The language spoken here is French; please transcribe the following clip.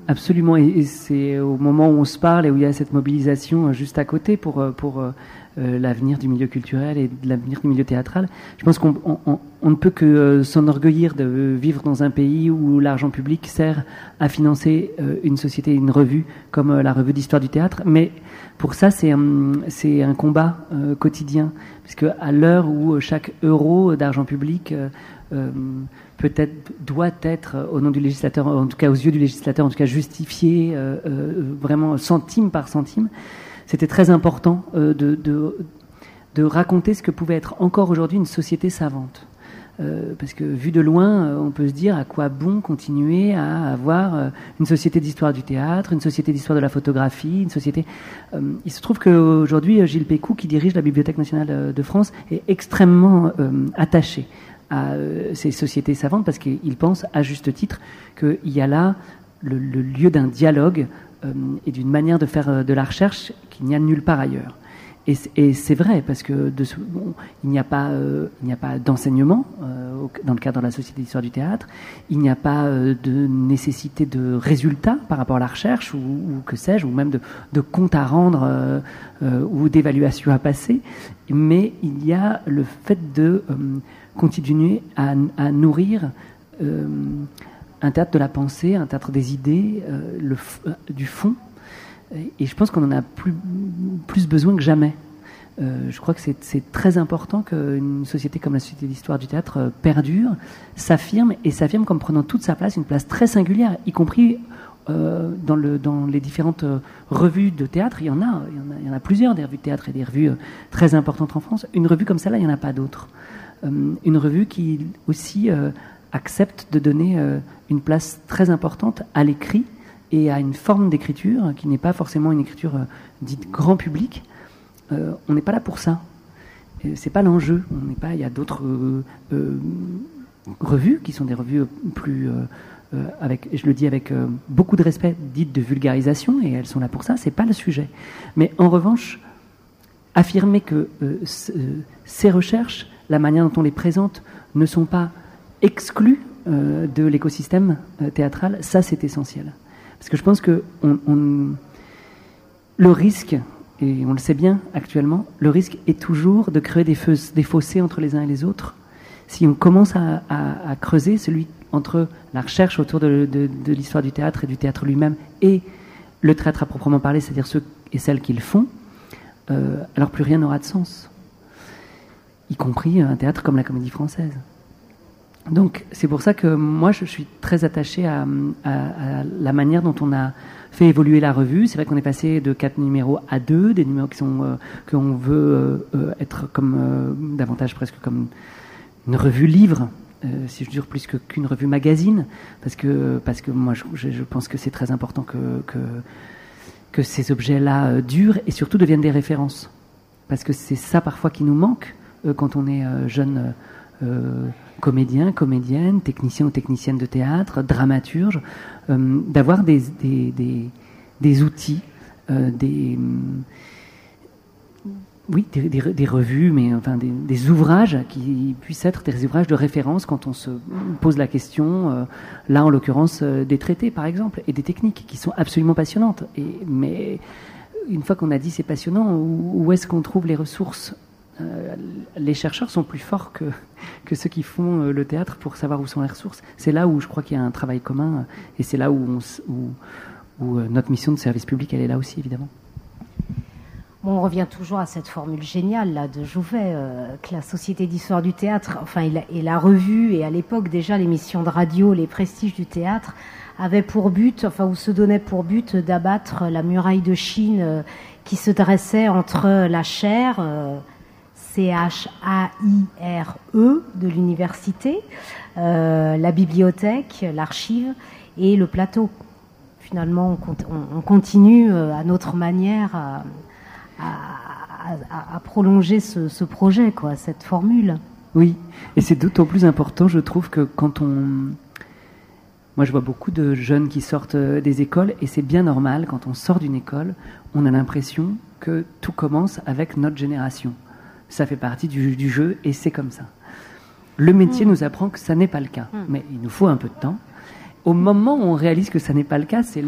absolument. Et c'est au moment où on se parle et où il y a cette mobilisation juste à côté pour l'avenir du milieu culturel et de l'avenir du milieu théâtral. Je pense qu'on ne peut que s'enorgueillir de vivre dans un pays où l'argent public sert à financer une société, une revue comme la Revue d'Histoire du Théâtre. Mais pour ça, c'est un combat quotidien, puisque à l'heure où chaque euro d'argent public peut-être doit être, au nom du législateur, en tout cas aux yeux du législateur, en tout cas justifié vraiment centime par centime. C'était très important de raconter ce que pouvait être encore aujourd'hui une société savante. Parce que vu de loin, on peut se dire à quoi bon continuer à avoir une société d'histoire du théâtre, une société d'histoire de la photographie, une société... il se trouve qu'aujourd'hui, Gilles Pécou, qui dirige la Bibliothèque nationale de France, est extrêmement attaché à ces sociétés savantes parce qu'il pense, à juste titre, qu'il y a là le lieu d'un dialogue et d'une manière de faire de la recherche qu'il n'y a nulle part ailleurs. Et c'est vrai, parce que il n'y a pas d'enseignement dans le cadre de la Société d'histoire du théâtre, il n'y a pas de nécessité de résultats par rapport à la recherche, ou que sais-je, ou même de comptes à rendre ou d'évaluation à passer, mais il y a le fait de continuer à nourrir un théâtre de la pensée, un théâtre des idées, du fond. Et je pense qu'on en a plus besoin que jamais. Je crois que c'est très important qu'une société comme la Société d'histoire du théâtre perdure, s'affirme comme prenant toute sa place, une place très singulière, y compris dans les différentes revues de théâtre. Il y en a plusieurs, des revues de théâtre et des revues très importantes en France. Une revue comme celle-là, il n'y en a pas d'autres. Une revue qui aussi accepte de donner une place très importante à l'écrit et à une forme d'écriture qui n'est pas forcément une écriture dite grand public. On n'est pas là pour ça. C'est pas l'enjeu. Il y a d'autres revues qui sont des revues plus je le dis avec beaucoup de respect, dites de vulgarisation, et elles sont là pour ça. C'est pas le sujet. Mais en revanche, affirmer que ces recherches, la manière dont on les présente, ne sont pas exclues de l'écosystème théâtral, ça c'est essentiel. Parce que je pense que le risque, et on le sait bien actuellement, le risque est toujours de créer des fossés entre les uns et les autres. Si on commence à creuser celui entre la recherche autour de l'histoire du théâtre et du théâtre lui-même et le théâtre à proprement parler, c'est-à-dire ceux et celles qui le font, alors plus rien n'aura de sens. Y compris un théâtre comme la Comédie Française. Donc c'est pour ça que moi je suis très attachée à la manière dont on a fait évoluer la revue. C'est vrai qu'on est passé de 4 numéros à 2, des numéros qu'on veut être comme davantage presque comme une revue livre, si je dis plus qu'une revue magazine, parce que moi je pense que c'est très important que ces objets-là durent et surtout deviennent des références, parce que c'est ça parfois qui nous manque quand on est jeune comédien, comédienne, technicien ou technicienne de théâtre, dramaturge, d'avoir des outils, des revues, mais enfin des ouvrages qui puissent être des ouvrages de référence quand on se pose la question, là en l'occurrence des traités par exemple, et des techniques qui sont absolument passionnantes. Mais une fois qu'on a dit c'est passionnant, où est-ce qu'on trouve les ressources ? Les chercheurs sont plus forts que ceux qui font le théâtre pour savoir où sont les ressources. C'est là où je crois qu'il y a un travail commun, et c'est là où notre mission de service public, elle est là aussi, évidemment. Bon, on revient toujours à cette formule géniale là, de Jouvet, que la Société d'histoire du théâtre, et la revue, et à l'époque déjà l'émission de radio, les prestiges du théâtre, avaient pour but, ou se donnaient pour but d'abattre la muraille de Chine qui se dressait entre la chaire... CHAIRE de l'université, la bibliothèque, l'archive et le plateau. Finalement, on continue à notre manière à prolonger ce projet, cette formule. Oui, et c'est d'autant plus important, je trouve, que quand moi, je vois beaucoup de jeunes qui sortent des écoles, et c'est bien normal, quand on sort d'une école, on a l'impression que tout commence avec notre génération. Ça fait partie du jeu et c'est comme ça. Le métier nous apprend que ça n'est pas le cas. Mais il nous faut un peu de temps. Au moment où on réalise que ça n'est pas le cas, c'est